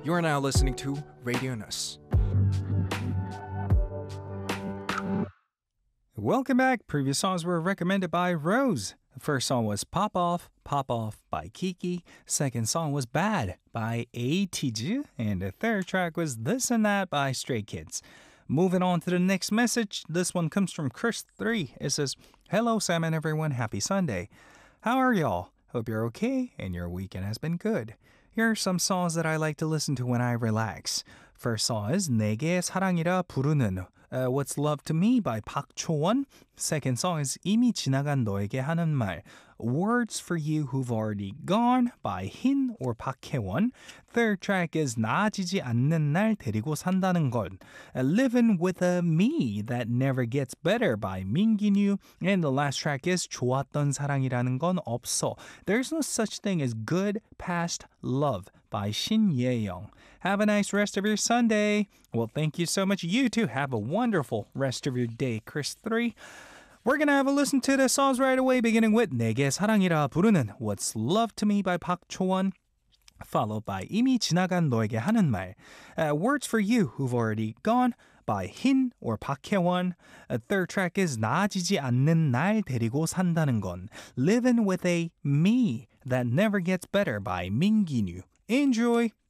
You're now listening to Radio Nus. Welcome back. Previous songs were recommended by Rose. The first song was Pop Off by Kiki. Second song was Bad by ATG. And the third track was This and That by Stray Kids. Moving on to the next message. This one comes from Chris3. It says, Hello, Sam and everyone. Happy Sunday. How are y'all? Hope you're okay and your weekend has been good. Here are some songs that I like to listen to when I relax. First song is 내게 사랑이라 부르는 What's Love to Me by Park Cho-won. Second song is 이미 지나간 너에게 하는 말 Words for You Who've Already Gone by Hin or Park Hae-won. Third track is 나아지지 않는 날 데리고 산다는 것 Living with a Me That Never Gets Better by Min Gi-nu. And the last track is 좋았던 사랑이라는 건 없어. There's no such thing as good past love by Shin Ye-young. Have a nice rest of your Sunday. Well, thank you so much. You too have a wonderful rest of your day, Chris3. We're going to have a listen to the songs right away, beginning with 내게 사랑이라 부르는 What's Love to Me by Park Cho-won, followed by 이미 지나간 너에게 하는 말 Words for You Who've Already Gone by Hin or Park Hae-won. A third track is 나아지지 않는 날 데리고 산다는 건 Living with a Me That Never Gets Better by Min Gi-nu. Enjoy!